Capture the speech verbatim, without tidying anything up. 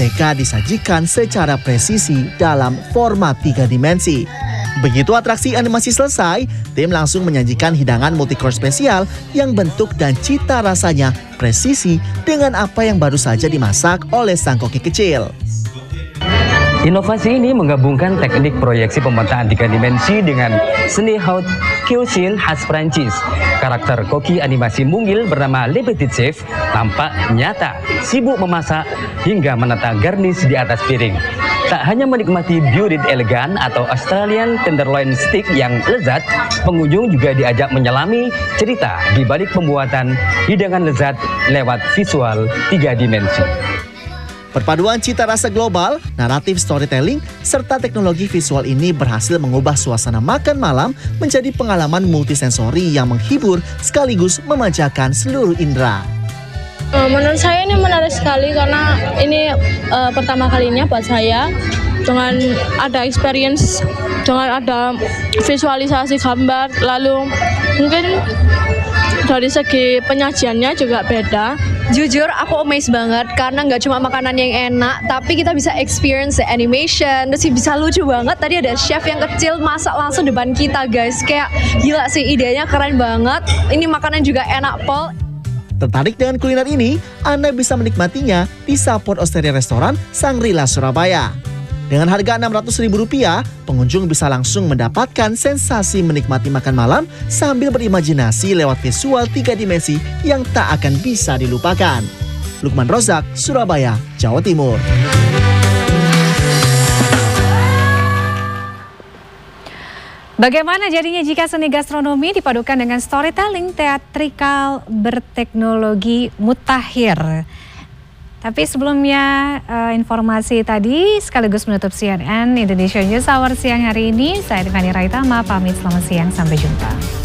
T K disajikan secara presisi dalam format tiga dimensi. Begitu atraksi animasi selesai, tim langsung menyajikan hidangan multicourse spesial yang bentuk dan cita rasanya presisi dengan apa yang baru saja dimasak oleh sang koki kecil. Inovasi ini menggabungkan teknik proyeksi pemetaan tiga dimensi dengan seni haute cuisine khas Prancis. Karakter koki animasi mungil bernama Le Petit Chef tampak nyata, sibuk memasak hingga menata garnish di atas piring. Tak hanya menikmati build elegan atau Australian tenderloin steak yang lezat, pengunjung juga diajak menyelami cerita di balik pembuatan hidangan lezat lewat visual tiga dimensi. Perpaduan cita rasa global, naratif storytelling, serta teknologi visual ini berhasil mengubah suasana makan malam menjadi pengalaman multisensori yang menghibur sekaligus memanjakan seluruh indera. Menurut saya ini menarik sekali karena ini uh, pertama kalinya buat saya dengan ada experience, dengan ada visualisasi gambar, lalu mungkin dari segi penyajiannya juga beda. Jujur aku amazed banget karena nggak cuma makanan yang enak, tapi kita bisa experience the animation, terus bisa lucu banget. Tadi ada chef yang kecil masak langsung depan kita guys, kayak gila sih, idenya keren banget. Ini makanan juga enak pol. Tertarik dengan kuliner ini? Anda bisa menikmatinya di Saport Osteria Restoran Shangri-La Surabaya. Dengan harga enam ratus ribu rupiah, pengunjung bisa langsung mendapatkan sensasi menikmati makan malam sambil berimajinasi lewat visual tiga dimensi yang tak akan bisa dilupakan. Lukman Rozak, Surabaya, Jawa Timur. Bagaimana jadinya jika seni gastronomi dipadukan dengan storytelling teatrikal berteknologi mutakhir? Tapi sebelumnya uh, informasi tadi sekaligus menutup C N N Indonesia News Hour siang hari ini. Saya Tiffany Raitama pamit, selamat siang, sampai jumpa.